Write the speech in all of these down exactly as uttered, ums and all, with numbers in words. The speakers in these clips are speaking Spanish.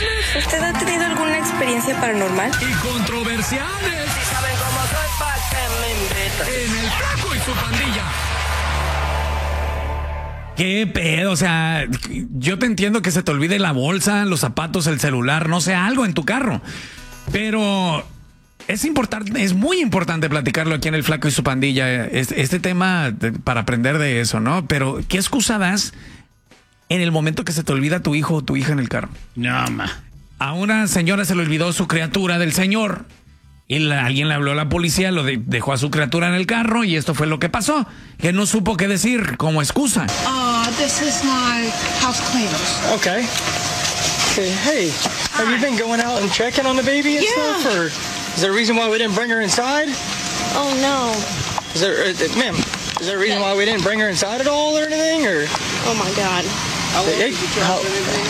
¿Usted ha tenido alguna experiencia paranormal? Y controversiales. Si saben cómo soy, pa' que me invitan. En el Flaco y su pandilla. ¿Qué pedo? O sea, yo te entiendo que se te olvide la bolsa, los zapatos, el celular, no sé, algo en tu carro. Pero es importante, es muy importante platicarlo aquí en el Flaco y su pandilla. Este, este tema de, para aprender de eso, ¿no? Pero, ¿qué excusa das en el momento que se te olvida tu hijo o tu hija en el carro? No, ma. A una señora se le olvidó su criatura del señor. Y la, alguien le habló a la policía, lo de, dejó a su criatura en el carro y esto fue lo que pasó. Que no supo qué decir como excusa. Uh, this is my house cleaners. Okay. Okay, hey, have you been going out and checking on the baby and Yeah. stuff? Or is there a reason why we didn't bring her inside? Oh, no. Is there, uh, ma'am, is there a reason why we didn't bring her inside at all or anything? Or, Oh, my God. hey, how-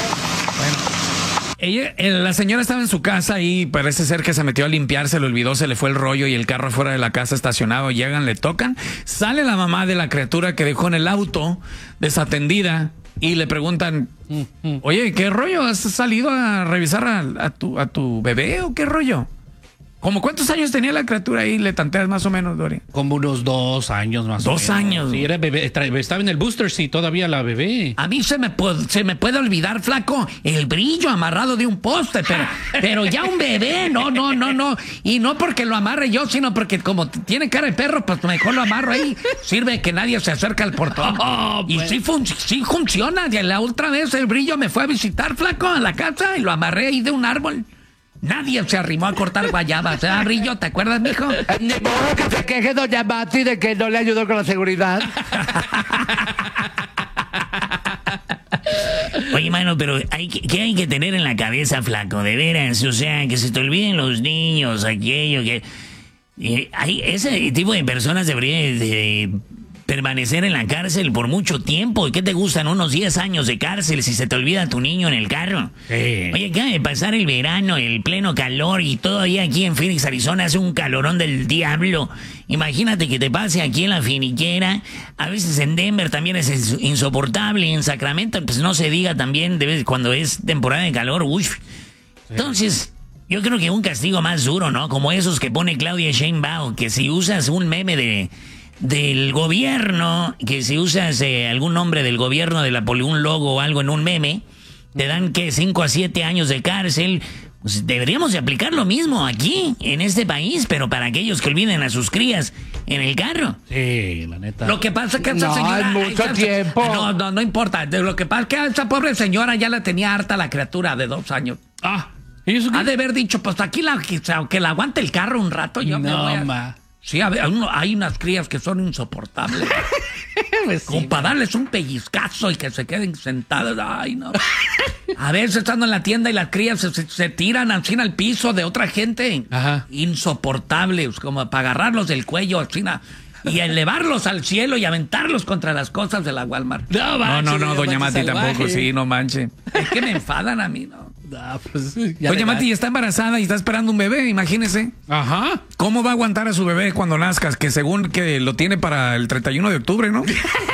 Ella, eh, la señora estaba en su casa y parece ser que se metió a limpiar, se le olvidó, se le fue el rollo y el carro fuera de la casa estacionado. Llegan, le tocan. Sale la mamá de la criatura que dejó en el auto, desatendida, y le preguntan, oye, ¿qué rollo? ¿Has salido a revisar a, a tu, a tu bebé o qué rollo? ¿Cómo cuántos años tenía la criatura ahí? Le tanteas más o menos, Dori. Como unos dos años más o menos. Dos años. Sí, era bebé. Tra- Estaba en el booster, sí, todavía la bebé. A mí se me, pu- se me puede olvidar, flaco, el brillo amarrado de un poste, pero, pero ya un bebé, no, no, no, no. Y no porque lo amarre yo, sino porque como t- tiene cara de perro, pues mejor lo amarro ahí. Sirve que nadie se acerca al portón. Oh, y pues. sí, fun- sí funciona. Y la otra vez el brillo me fue a visitar, flaco, a la casa y lo amarré ahí de un árbol. Nadie se arrimó a cortar guayabas. ¿Eh, Brillo? ¿Te acuerdas, mijo? Ni modo que se queje doña Mati de que no le ayudó con la seguridad. Oye, mano, pero hay que, ¿qué hay que tener en la cabeza, flaco? De veras, o sea, que se te olviden los niños, aquello, que... eh, hay ese tipo de personas deberían de, de permanecer en la cárcel por mucho tiempo. ¿Y qué te gustan? Unos diez años de cárcel si se te olvida tu niño en el carro. Sí. Oye, acaba de pasar el verano, el pleno calor, y todavía aquí en Phoenix, Arizona, hace un calorón del diablo. Imagínate que te pase aquí en la finiquera. A veces en Denver también es ins- insoportable. En Sacramento, pues no se diga también de vez cuando es temporada de calor. Uy. Entonces, yo creo que un castigo más duro, ¿no? Como esos que pone Claudia Sheinbaum, que si usas un meme de del gobierno, que si usas eh, algún nombre del gobierno, de la poli, un logo o algo en un meme, te dan que cinco a siete años de cárcel. Pues deberíamos de aplicar lo mismo aquí, en este país, pero para aquellos que olviden a sus crías en el carro. Sí, la neta. Lo que pasa es que esa No, señora... es mucho esa- tiempo. No, no, no importa. De Lo que pasa es que a esa pobre señora ya la tenía harta la criatura de dos años. Ah, ¿y eso qué? Ha de haber dicho, pues aquí la, que, que la aguante el carro un rato. Yo me No, voy a... ma. Sí, a ver, hay uno- hay unas crías que son insoportables. Pues sí, Como para darles un pellizcazo y que se queden sentadas. Ay, no. A veces estando en la tienda y las crías se, se- se tiran así al piso de otra gente. Ajá. Insoportables, como para agarrarlos del cuello así na- y elevarlos al cielo y aventarlos contra las cosas de la Walmart. No, No, manches, no, no, doña Mati salvaje. tampoco, sí, no manche. Es que me enfadan a mí, ¿no? Ah, pues, ya Doña verás. Mati está embarazada y está esperando un bebé, imagínese. Ajá. ¿Cómo va a aguantar a su bebé cuando nazcas? Que según que lo tiene para el treinta y uno de octubre, ¿no?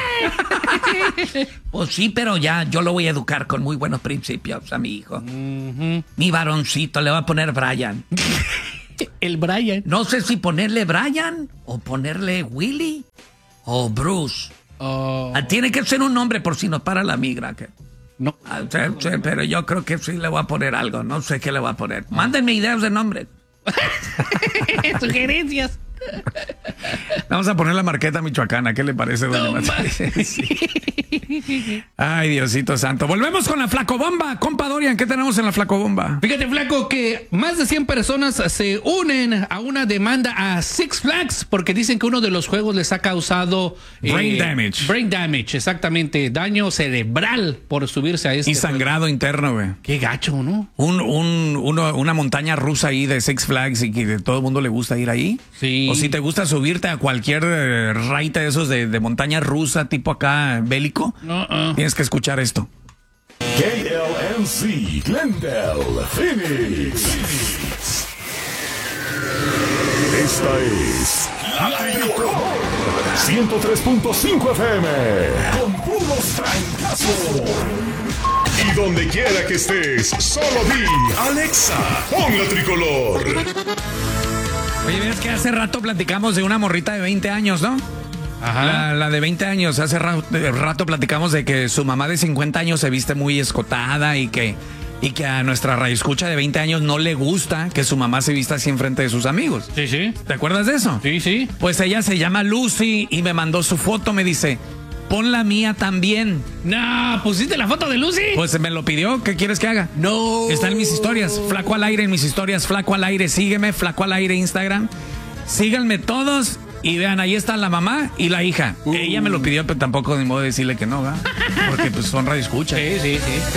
Pues sí, pero ya yo lo voy a educar con muy buenos principios a mi hijo. Mi varoncito le va a poner Brian. El Brian. No sé si ponerle Brian o ponerle Willy o Bruce. Oh, Ah, tiene que ser un nombre por si nos para la migra. Que... no. Ah, sí, sí, pero yo creo que sí le voy a poner algo. No sé qué le voy a poner. Mándenme ideas de nombre. Sugerencias. Vamos a poner la marqueta michoacana. ¿Qué le parece, doña No, Mati? manches. Sí. Ay, Diosito santo. Volvemos con la flacobomba. Compa Dorian, ¿qué tenemos en la flacobomba? Fíjate, flaco, que más de cien personas se unen a una demanda a Six Flags porque dicen que uno de los juegos les ha causado Brain damage. Brain damage, exactamente. Daño cerebral por subirse a este. Y sangrado interno, güey. Qué gacho, ¿no? Un, un, uno- una montaña rusa ahí de Six Flags y que de todo el mundo le gusta ir ahí. Sí. O si te gusta subirte a cualquier eh, raite de esos de, de montaña rusa, tipo acá bélico, No, uh. tienes que escuchar esto. K L M C Glendale, Phoenix. Esta es La Mejor ciento tres punto cinco F M con puros trancazos. Y donde quiera que estés, solo di, Alexa, pon la tricolor. Oye, ves que hace rato platicamos de una morrita de veinte años, ¿no? Ajá. La, la de veinte años, hace rato, rato platicamos de que su mamá de cincuenta años se viste muy escotada y que, y que a nuestra radioescucha de veinte años no le gusta que su mamá se vista así enfrente de sus amigos. Sí, sí. ¿Te acuerdas de eso? Sí, sí. Pues ella se llama Lucy y me mandó su foto, me dice, pon la mía también. No, ¿pusiste la foto de Lucy? Pues me lo pidió, ¿qué quieres que haga? No. Está en mis historias, Flaco al Aire en mis historias, Flaco al Aire, sígueme, Flaco al Aire Instagram. Síganme todos y vean, ahí está la mamá y la hija. Uh. Ella me lo pidió, pero tampoco ni modo de decirle que no, ¿verdad? Porque pues son radioescuchas. Sí, sí, sí.